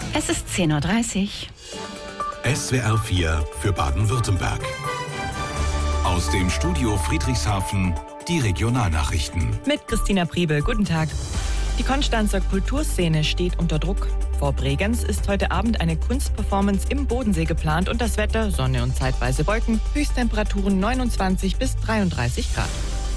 Es ist 10:30 Uhr. SWR 4 für Baden-Württemberg. Aus dem Studio Friedrichshafen die Regionalnachrichten. Mit Christina Priebe, guten Tag. Die Konstanzer Kulturszene steht unter Druck. Vor Bregenz ist heute Abend eine Kunstperformance im Bodensee geplant und das Wetter, Sonne und zeitweise Wolken, Höchsttemperaturen 29 bis 33 Grad.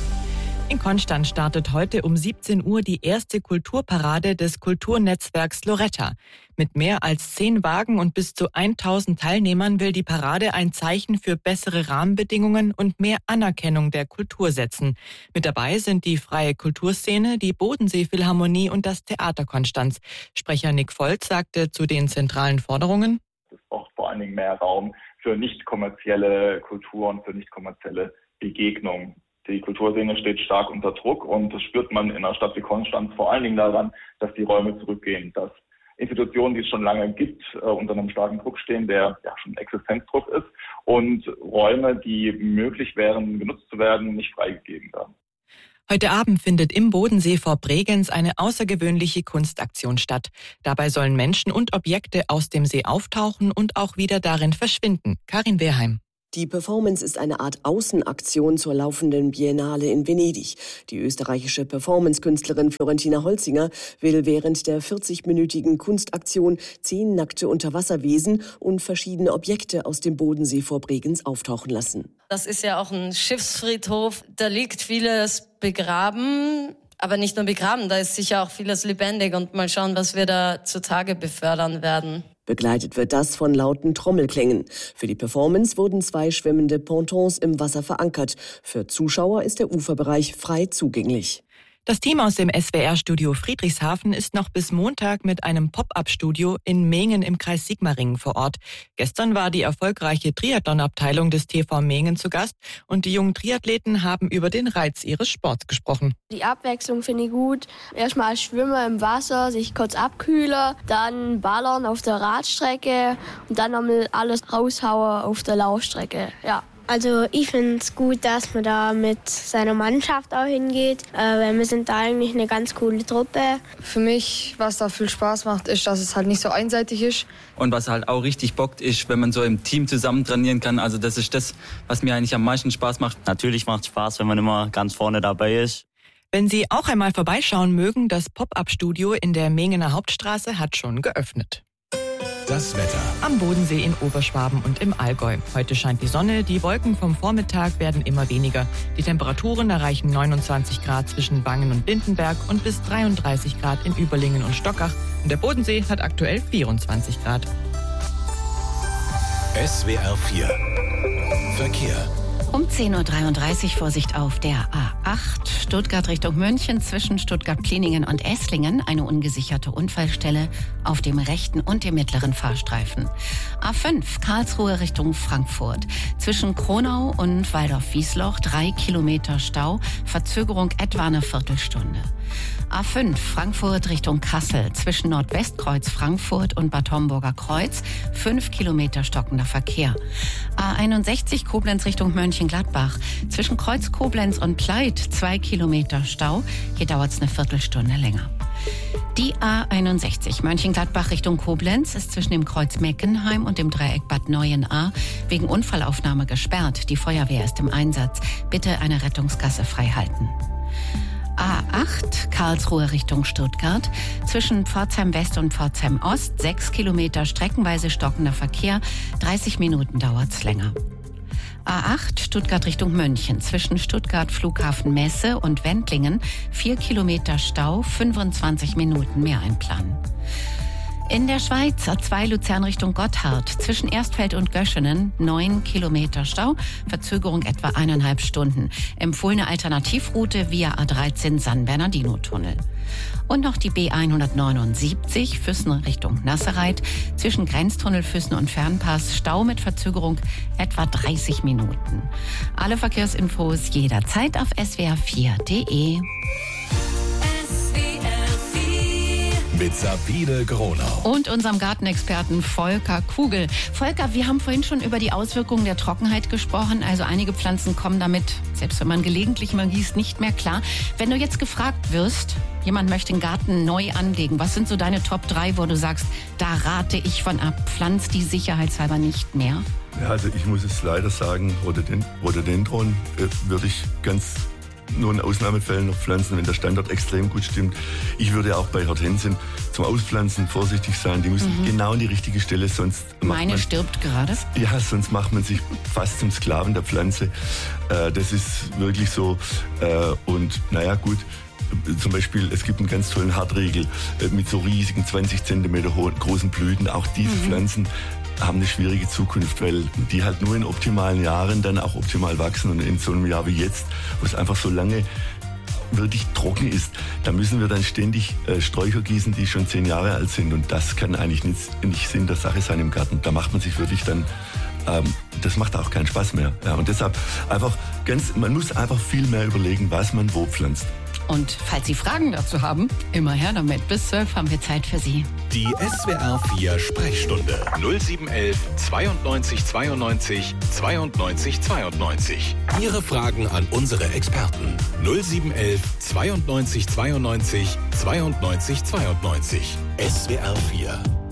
In Konstanz startet heute um 17 Uhr die erste Kulturparade des Kulturnetzwerks Loretta. Mit mehr als 10 Wagen und bis zu 1000 Teilnehmern will die Parade ein Zeichen für bessere Rahmenbedingungen und mehr Anerkennung der Kultur setzen. Mit dabei sind die freie Kulturszene, die Bodensee-Philharmonie und das Theater Konstanz. Sprecher Nick Volz sagte zu den zentralen Forderungen: Es braucht vor allen Dingen mehr Raum für nicht kommerzielle Kultur und für nicht kommerzielle Begegnungen. Die Kulturszene steht stark unter Druck und das spürt man in einer Stadt wie Konstanz vor allen Dingen daran, dass die Räume zurückgehen, dass Institutionen, die es schon lange gibt, unter einem starken Druck stehen, der schon Existenzdruck ist, und Räume, die möglich wären, genutzt zu werden, nicht freigegeben werden. Heute Abend findet im Bodensee vor Bregenz eine außergewöhnliche Kunstaktion statt. Dabei sollen Menschen und Objekte aus dem See auftauchen und auch wieder darin verschwinden. Karin Wehrheim. Die Performance ist eine Art Außenaktion zur laufenden Biennale in Venedig. Die österreichische Performance-Künstlerin Florentina Holzinger will während der 40-minütigen Kunstaktion 10 nackte Unterwasserwesen und verschiedene Objekte aus dem Bodensee vor Bregenz auftauchen lassen. Das ist ja auch ein Schiffsfriedhof. Da liegt vieles begraben, aber nicht nur begraben, da ist sicher auch vieles lebendig. Und mal schauen, was wir da zutage befördern werden. Begleitet wird das von lauten Trommelklängen. Für die Performance wurden 2 schwimmende Pontons im Wasser verankert. Für Zuschauer ist der Uferbereich frei zugänglich. Das Team aus dem SWR-Studio Friedrichshafen ist noch bis Montag mit einem Pop-up-Studio in Mengen im Kreis Sigmaringen vor Ort. Gestern war die erfolgreiche Triathlon-Abteilung des TV Mengen zu Gast und die jungen Triathleten haben über den Reiz ihres Sports gesprochen. Die Abwechslung finde ich gut. Erstmal Schwimmen im Wasser, sich kurz abkühlen, dann ballern auf der Radstrecke und dann nochmal alles raushauen auf der Laufstrecke. Ja. Also ich finde es gut, dass man da mit seiner Mannschaft auch hingeht, weil wir sind da eigentlich eine ganz coole Truppe. Für mich, was da viel Spaß macht, ist, dass es halt nicht so einseitig ist. Und was halt auch richtig bockt, ist, wenn man so im Team zusammen trainieren kann. Also das ist das, was mir eigentlich am meisten Spaß macht. Natürlich macht es Spaß, wenn man immer ganz vorne dabei ist. Wenn Sie auch einmal vorbeischauen mögen, das Pop-up-Studio in der Mengener Hauptstraße hat schon geöffnet. Das Wetter. Am Bodensee in Oberschwaben und im Allgäu. Heute scheint die Sonne, die Wolken vom Vormittag werden immer weniger. Die Temperaturen erreichen 29 Grad zwischen Wangen und Lindenberg und bis 33 Grad in Überlingen und Stockach. Und der Bodensee hat aktuell 24 Grad. SWR 4 Verkehr. Um 10:33 Uhr Vorsicht auf der A8 Stuttgart Richtung München zwischen Stuttgart-Pliningen und Esslingen eine ungesicherte Unfallstelle auf dem rechten und dem mittleren Fahrstreifen. A5 Karlsruhe Richtung Frankfurt zwischen Kronau und Waldorf-Wiesloch 3 Kilometer Stau, Verzögerung etwa eine Viertelstunde. A5 Frankfurt Richtung Kassel zwischen Nordwestkreuz Frankfurt und Bad Homburger Kreuz 5 Kilometer stockender Verkehr. A61 Koblenz Richtung Mönchengladbach zwischen Kreuz Koblenz und Pleit 2 Kilometer Stau. Hier dauert es eine Viertelstunde länger. Die A61 Mönchengladbach Richtung Koblenz ist zwischen dem Kreuz Meckenheim und dem Dreieck Bad Neuenahr wegen Unfallaufnahme gesperrt. Die Feuerwehr ist im Einsatz. Bitte eine Rettungsgasse freihalten. A8 Karlsruhe Richtung Stuttgart zwischen Pforzheim West und Pforzheim Ost 6 Kilometer streckenweise stockender Verkehr, 30 Minuten dauert's länger. A8 Stuttgart Richtung München zwischen Stuttgart Flughafen Messe und Wendlingen 4 Kilometer Stau, 25 Minuten mehr einplanen. In der Schweiz A2 Luzern Richtung Gotthard zwischen Erstfeld und Göschenen 9 Kilometer Stau, Verzögerung etwa 1,5 Stunden. Empfohlene Alternativroute via A13 San Bernardino-Tunnel. Und noch die B179 Füssen Richtung Nassereit zwischen Grenztunnel Füssen und Fernpass Stau mit Verzögerung etwa 30 Minuten. Alle Verkehrsinfos jederzeit auf swr4.de. mit Sabine Gronau. Und unserem Gartenexperten Volker Kugel. Volker, wir haben vorhin schon über die Auswirkungen der Trockenheit gesprochen. Also einige Pflanzen kommen damit, selbst wenn man gelegentlich mal gießt, nicht mehr klar. Wenn du jetzt gefragt wirst, jemand möchte den Garten neu anlegen, was sind so deine Top 3, wo du sagst, da rate ich von ab, pflanz die sicherheitshalber nicht mehr? Ja, also ich muss es leider sagen, Rhododendron würde ich ganz nur in Ausnahmefällen noch pflanzen, wenn der Standort extrem gut stimmt. Ich würde auch bei Hortensien zum Auspflanzen vorsichtig sein. Die müssen genau an die richtige Stelle, sonst Meine stirbt gerade. Ja, sonst macht man sich fast zum Sklaven der Pflanze. Das ist wirklich so. Und naja, gut. Zum Beispiel, es gibt einen ganz tollen Hartriegel mit so riesigen 20 cm hohen großen Blüten. Auch diese Pflanzen haben eine schwierige Zukunft, weil die halt nur in optimalen Jahren dann auch optimal wachsen. Und in so einem Jahr wie jetzt, wo es einfach so lange wirklich trocken ist, da müssen wir dann ständig Sträucher gießen, die schon 10 Jahre alt sind. Und das kann eigentlich nicht Sinn der Sache sein im Garten. Da macht man sich wirklich dann, das macht auch keinen Spaß mehr. Ja, und deshalb man muss einfach viel mehr überlegen, was man wo pflanzt. Und falls Sie Fragen dazu haben, immer her damit. Bis 12 haben wir Zeit für Sie. Die SWR 4 Sprechstunde 0711 92 92 92 92. Ihre Fragen an unsere Experten 0711 92 92 92 92. SWR 4